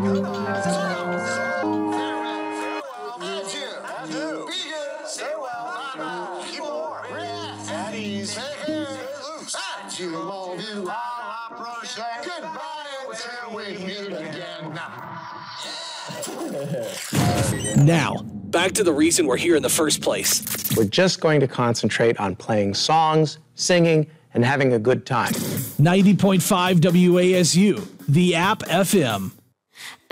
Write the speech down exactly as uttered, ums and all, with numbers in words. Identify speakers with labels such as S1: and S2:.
S1: Now, back to the reason we're here in the first place.
S2: We're just going to concentrate on playing songs, singing, and having a good time.
S1: ninety point five W A S U, the App F M.